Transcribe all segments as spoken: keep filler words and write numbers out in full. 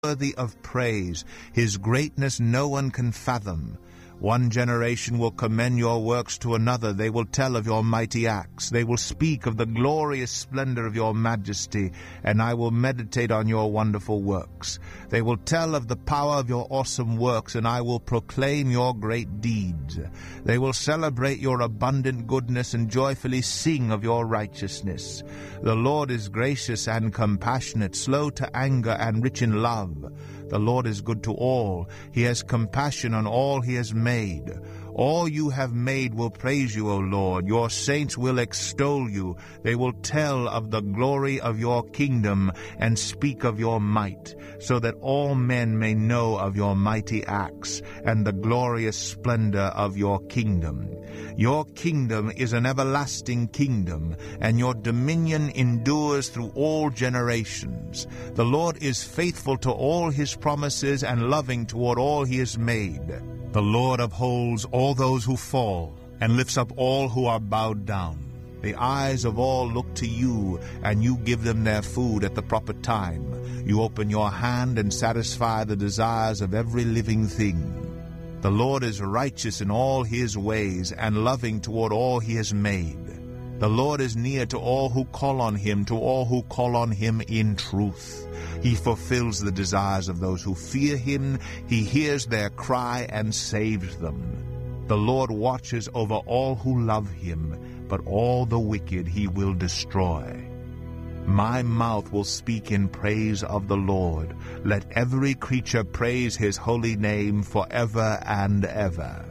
worthy of praise. His greatness no one can fathom. One generation will commend your works to another. They will tell of your mighty acts. They will speak of the glorious splendor of your majesty, and I will meditate on your wonderful works. They will tell of the power of your awesome works, and I will proclaim your great deeds. They will celebrate your abundant goodness and joyfully sing of your righteousness. The Lord is gracious and compassionate, slow to anger and rich in love. The Lord is good to all. He has compassion on all he has made. All you have made will praise you, O Lord. Your saints will extol you. They will tell of the glory of your kingdom and speak of your might, so that all men may know of your mighty acts and the glorious splendor of your kingdom. Your kingdom is an everlasting kingdom, and your dominion endures through all generations. The Lord is faithful to all his promises and loving toward all he has made. The Lord upholds all those who fall and lifts up all who are bowed down. The eyes of all look to you, and you give them their food at the proper time. You open your hand and satisfy the desires of every living thing. The Lord is righteous in all his ways and loving toward all he has made. The Lord is near to all who call on him, to all who call on him in truth. He fulfills the desires of those who fear him. He hears their cry and saves them. The Lord watches over all who love him, but all the wicked he will destroy. My mouth will speak in praise of the Lord. Let every creature praise his holy name forever and ever.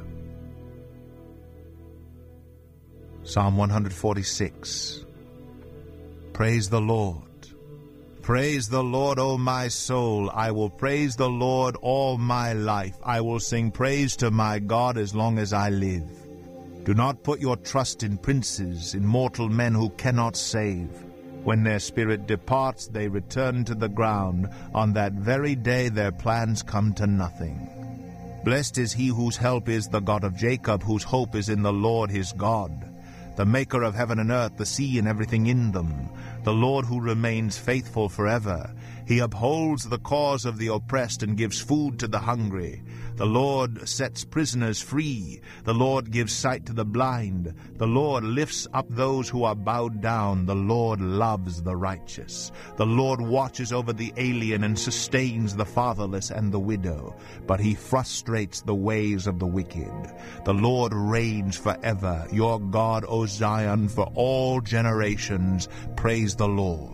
Psalm one forty-six. Praise the Lord. Praise the Lord, O my soul. I will praise the Lord all my life. I will sing praise to my God as long as I live. Do not put your trust in princes, in mortal men who cannot save. When their spirit departs, they return to the ground. On that very day their plans come to nothing. Blessed is he whose help is the God of Jacob, whose hope is in the Lord his God, the maker of heaven and earth, the sea and everything in them, the Lord who remains faithful forever. He upholds the cause of the oppressed and gives food to the hungry. The Lord sets prisoners free. The Lord gives sight to the blind. The Lord lifts up those who are bowed down. The Lord loves the righteous. The Lord watches over the alien and sustains the fatherless and the widow, but he frustrates the ways of the wicked. The Lord reigns forever. Your God, O Zion, for all generations. Praise the Lord.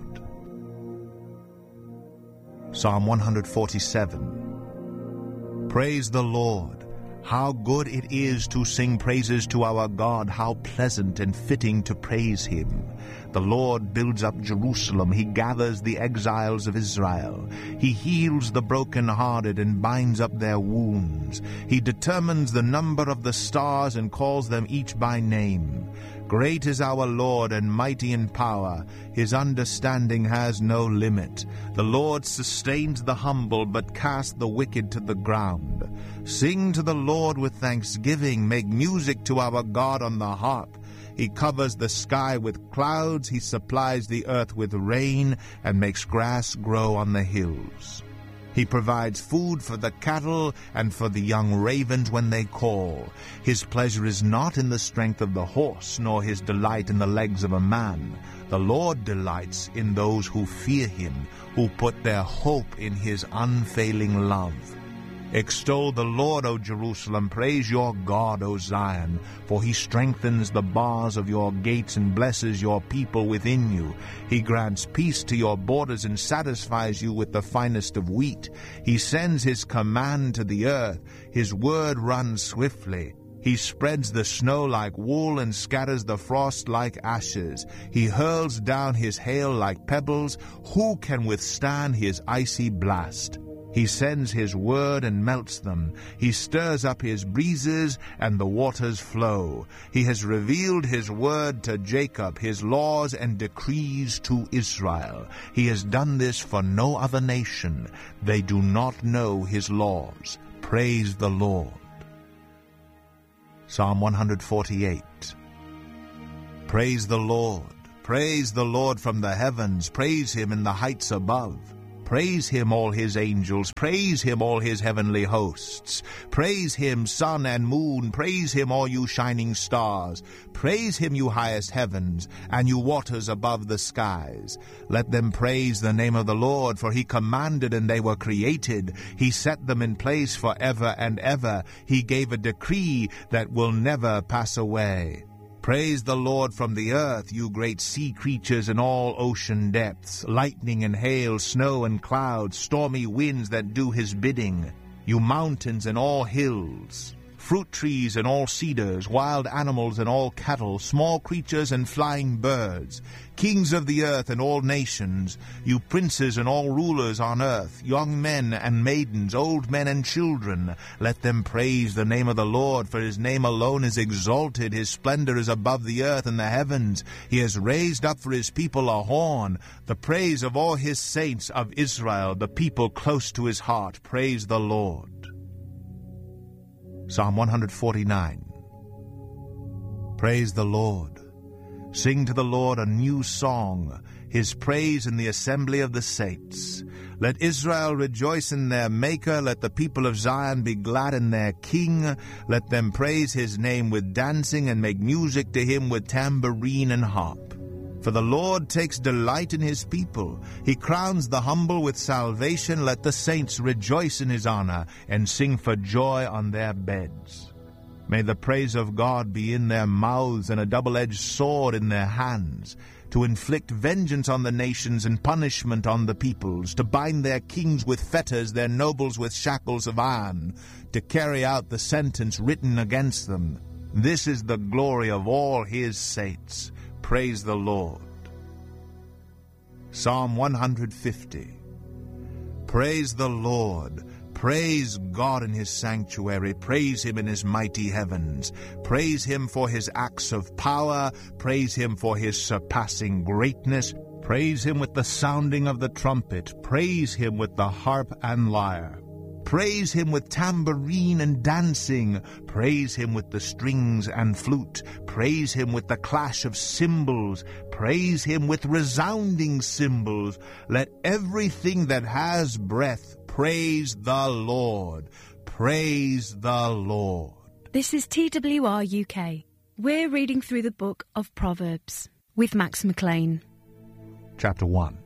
Psalm one forty-seven. Praise the Lord. How good it is to sing praises to our God, how pleasant and fitting to praise him. The Lord builds up Jerusalem. He gathers the exiles of Israel. He heals the brokenhearted and binds up their wounds. He determines the number of the stars and calls them each by name. Great is our Lord and mighty in power. His understanding has no limit. The Lord sustains the humble, but casts the wicked to the ground. Sing to the Lord with thanksgiving. Make music to our God on the harp. He covers the sky with clouds. He supplies the earth with rain and makes grass grow on the hills. He provides food for the cattle and for the young ravens when they call. His pleasure is not in the strength of the horse, nor his delight in the legs of a man. The Lord delights in those who fear him, who put their hope in his unfailing love. Extol the Lord, O Jerusalem. Praise your God, O Zion, for he strengthens the bars of your gates and blesses your people within you. He grants peace to your borders and satisfies you with the finest of wheat. He sends his command to the earth. His word runs swiftly. He spreads the snow like wool and scatters the frost like ashes. He hurls down his hail like pebbles. Who can withstand his icy blast? He sends his word and melts them. He stirs up his breezes, and the waters flow. He has revealed his word to Jacob, his laws and decrees to Israel. He has done this for no other nation. They do not know his laws. Praise the Lord. Psalm one forty-eight. Praise the Lord. Praise the Lord from the heavens. Praise him in the heights above. Praise him, all his angels. Praise him, all his heavenly hosts. Praise him, sun and moon. Praise him, all you shining stars. Praise him, you highest heavens, and you waters above the skies. Let them praise the name of the Lord, for he commanded and they were created. He set them in place forever and ever. He gave a decree that will never pass away. Praise the Lord from the earth, you great sea creatures in all ocean depths, lightning and hail, snow and clouds, stormy winds that do his bidding, you mountains and all hills, fruit trees and all cedars, wild animals and all cattle, small creatures and flying birds, kings of the earth and all nations, you princes and all rulers on earth, young men and maidens, old men and children. Let them praise the name of the Lord, for his name alone is exalted. His splendor is above the earth and the heavens. He has raised up for his people a horn, the praise of all his saints of Israel, the people close to his heart. Praise the Lord. Psalm one forty-nine. Praise the Lord. Sing to the Lord a new song, his praise in the assembly of the saints. Let Israel rejoice in their Maker. Let the people of Zion be glad in their King. Let them praise his name with dancing and make music to him with tambourine and harp. For the Lord takes delight in his people. He crowns the humble with salvation. Let the saints rejoice in his honor and sing for joy on their beds. May the praise of God be in their mouths and a double-edged sword in their hands, to inflict vengeance on the nations and punishment on the peoples, to bind their kings with fetters, their nobles with shackles of iron, to carry out the sentence written against them. This is the glory of all his saints. Praise the Lord. Psalm one fifty. Praise the Lord. Praise God in his sanctuary. Praise him in his mighty heavens. Praise him for his acts of power. Praise him for his surpassing greatness. Praise him with the sounding of the trumpet. Praise him with the harp and lyre. Praise him with tambourine and dancing. Praise him with the strings and flute. Praise him with the clash of cymbals. Praise him with resounding cymbals. Let everything that has breath praise the Lord. Praise the Lord. This is T W R U K. We're reading through the book of Proverbs with Max McLean. Chapter one.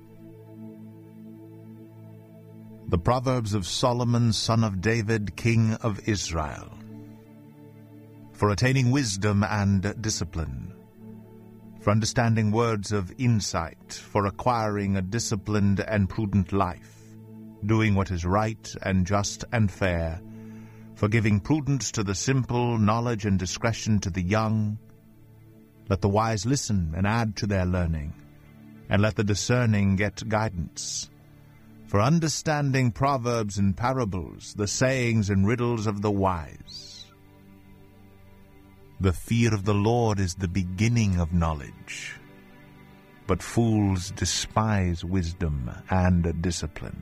The Proverbs of Solomon, son of David, king of Israel. For attaining wisdom and discipline, for understanding words of insight, for acquiring a disciplined and prudent life, doing what is right and just and fair, for giving prudence to the simple, knowledge and discretion to the young. Let the wise listen and add to their learning, and let the discerning get guidance. For understanding proverbs and parables, the sayings and riddles of the wise. The fear of the Lord is the beginning of knowledge, but fools despise wisdom and discipline.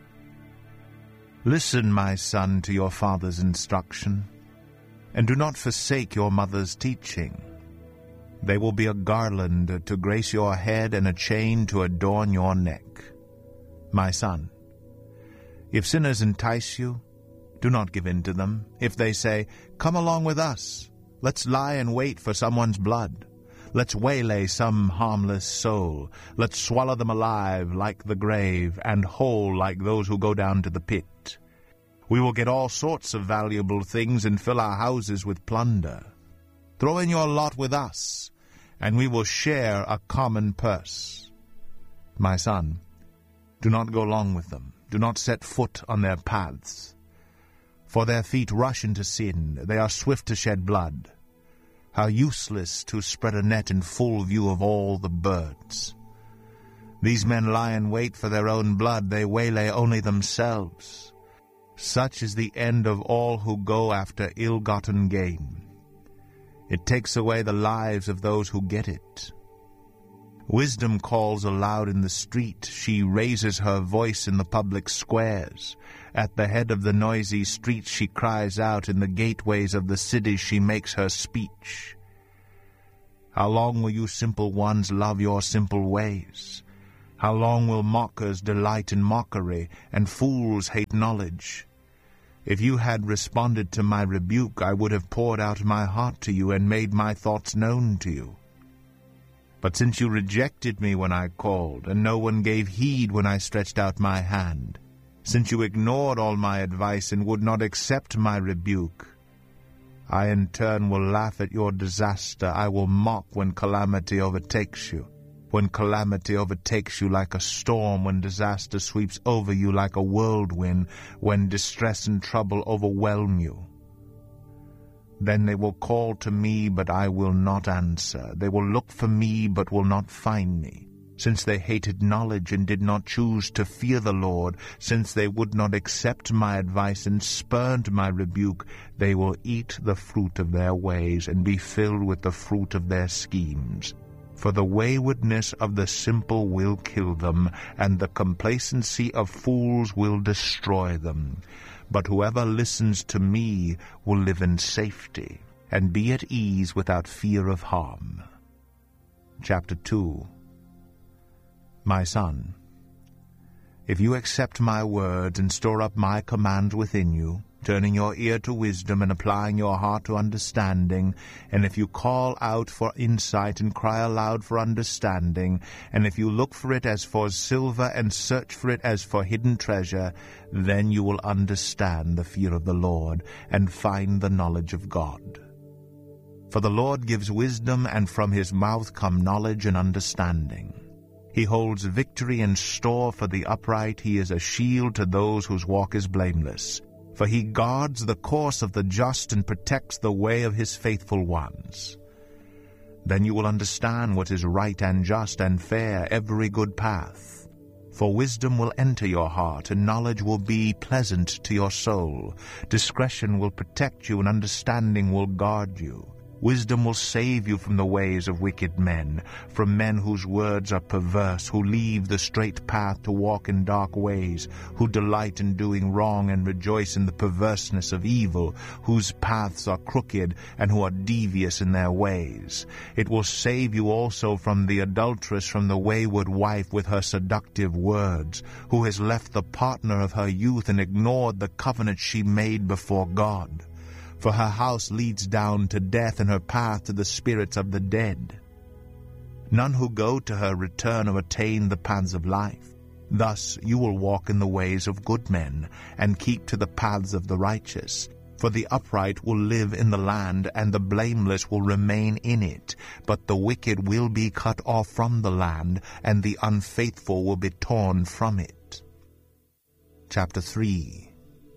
Listen, my son, to your father's instruction, and do not forsake your mother's teaching. They will be a garland to grace your head and a chain to adorn your neck. My son, if sinners entice you, do not give in to them. If they say, "Come along with us, let's lie in wait for someone's blood. Let's waylay some harmless soul. Let's swallow them alive like the grave, and whole like those who go down to the pit. We will get all sorts of valuable things and fill our houses with plunder. Throw in your lot with us, and we will share a common purse. My son, do not go along with them. Do not set foot on their paths. For their feet rush into sin. They are swift to shed blood. How useless to spread a net in full view of all the birds. These men lie in wait for their own blood. They waylay only themselves. Such is the end of all who go after ill-gotten gain. It takes away the lives of those who get it. Wisdom calls aloud in the street. She raises her voice in the public squares. At the head of the noisy streets she cries out. In the gateways of the cities she makes her speech. How long will you simple ones love your simple ways? How long will mockers delight in mockery, and fools hate knowledge? If you had responded to my rebuke, I would have poured out my heart to you and made my thoughts known to you. But since you rejected me when I called, and no one gave heed when I stretched out my hand, since you ignored all my advice and would not accept my rebuke, I in turn will laugh at your disaster. I will mock when calamity overtakes you. When calamity overtakes you like a storm, when disaster sweeps over you like a whirlwind, when distress and trouble overwhelm you. Then they will call to me, but I will not answer. They will look for me, but will not find me. Since they hated knowledge and did not choose to fear the Lord, since they would not accept my advice and spurned my rebuke, they will eat the fruit of their ways and be filled with the fruit of their schemes. For the waywardness of the simple will kill them, and the complacency of fools will destroy them. But whoever listens to me will live in safety, and be at ease without fear of harm. Chapter two. My son, if you accept my words and store up my commands within you, turning your ear to wisdom and applying your heart to understanding, and if you call out for insight and cry aloud for understanding, and if you look for it as for silver and search for it as for hidden treasure, then you will understand the fear of the Lord and find the knowledge of God. For the Lord gives wisdom, and from his mouth come knowledge and understanding. He holds victory in store for the upright. He is a shield to those whose walk is blameless. For he guards the course of the just and protects the way of his faithful ones. Then you will understand what is right and just and fair, every good path. For wisdom will enter your heart, and knowledge will be pleasant to your soul. Discretion will protect you, and understanding will guard you. Wisdom will save you from the ways of wicked men, from men whose words are perverse, who leave the straight path to walk in dark ways, who delight in doing wrong and rejoice in the perverseness of evil, whose paths are crooked and who are devious in their ways. It will save you also from the adulteress, from the wayward wife with her seductive words, who has left the partner of her youth and ignored the covenant she made before God. For her house leads down to death, and her path to the spirits of the dead. None who go to her return or attain the paths of life. Thus you will walk in the ways of good men, and keep to the paths of the righteous. For the upright will live in the land, and the blameless will remain in it. But the wicked will be cut off from the land, and the unfaithful will be torn from it. Chapter three.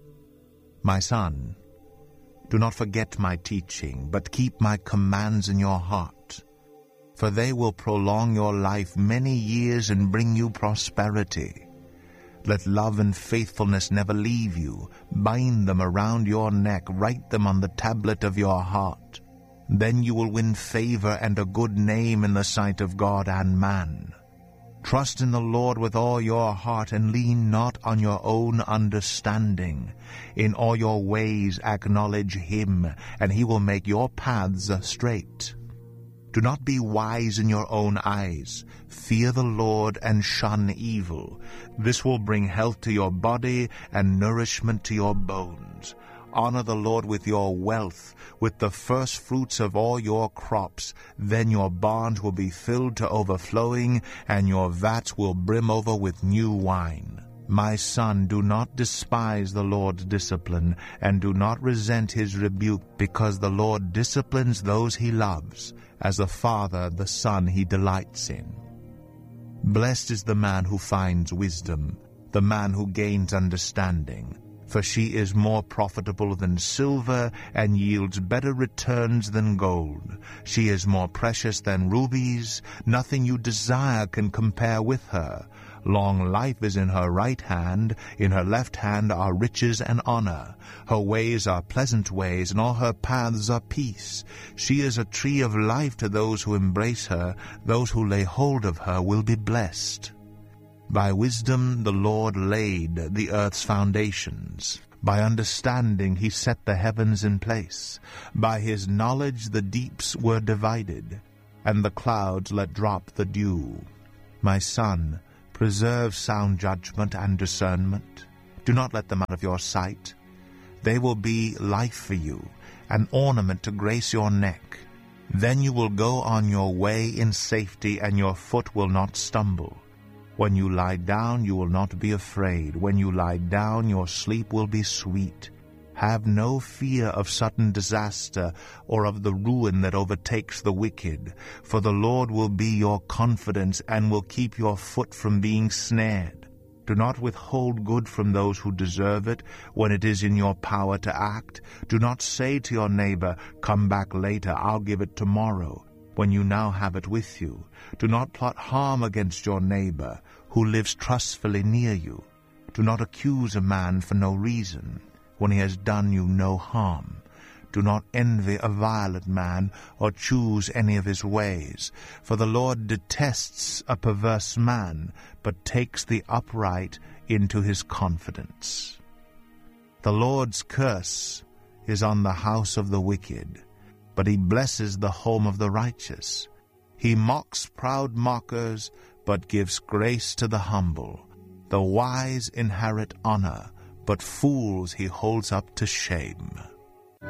My son, do not forget my teaching, but keep my commands in your heart. For they will prolong your life many years and bring you prosperity. Let love and faithfulness never leave you. Bind them around your neck, write them on the tablet of your heart. Then you will win favor and a good name in the sight of God and man. Trust in the Lord with all your heart, and lean not on your own understanding. In all your ways acknowledge him, and he will make your paths straight. Do not be wise in your own eyes. Fear the Lord and shun evil. This will bring health to your body and nourishment to your bones. Honor the Lord with your wealth, with the first fruits of all your crops. Then your barns will be filled to overflowing, and your vats will brim over with new wine. My son, do not despise the Lord's discipline, and do not resent his rebuke, because the Lord disciplines those he loves, as a father the son he delights in. Blessed is the man who finds wisdom, the man who gains understanding. For she is more profitable than silver, and yields better returns than gold. She is more precious than rubies. Nothing you desire can compare with her. Long life is in her right hand. In her left hand are riches and honor. Her ways are pleasant ways, and all her paths are peace. She is a tree of life to those who embrace her. Those who lay hold of her will be blessed. By wisdom the Lord laid the earth's foundations. By understanding he set the heavens in place. By his knowledge the deeps were divided, and the clouds let drop the dew. My son, Preserve sound judgment and discernment. Do not let them out of your sight. They will be life for you, an ornament to grace your neck. Then you will go on your way in safety, and your foot will not stumble. When you lie down, you will not be afraid. When you lie down, your sleep will be sweet. Have no fear of sudden disaster or of the ruin that overtakes the wicked, for the Lord will be your confidence and will keep your foot from being snared. Do not withhold good from those who deserve it when it is in your power to act. Do not say to your neighbor, "Come back later, I'll give it tomorrow," when you now have it with you. Do not plot harm against your neighbor who lives trustfully near you. Do not accuse a man for no reason when he has done you no harm. Do not envy a violent man or choose any of his ways, for the Lord detests a perverse man, but takes the upright into his confidence. The Lord's curse is on the house of the wicked, but he blesses the home of the righteous. He mocks proud mockers, but gives grace to the humble. The wise inherit honor, but fools he holds up to shame.